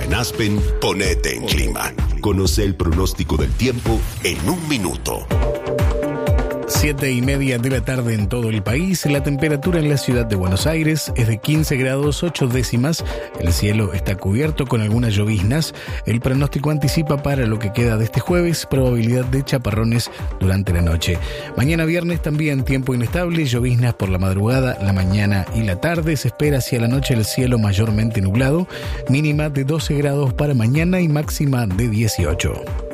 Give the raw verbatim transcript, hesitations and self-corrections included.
En Aspen, ponete en clima. Conoce el pronóstico del tiempo en un minuto. Siete y media de la tarde en todo el país. La temperatura en la ciudad de Buenos Aires es de quince grados ocho décimas. El cielo está cubierto con algunas lloviznas. El pronóstico anticipa para lo que queda de este jueves probabilidad de chaparrones durante la noche. Mañana viernes también tiempo inestable, lloviznas por la madrugada, la mañana y la tarde. Se espera hacia la noche el cielo mayormente nublado. Mínima de doce grados para mañana y máxima de dieciocho.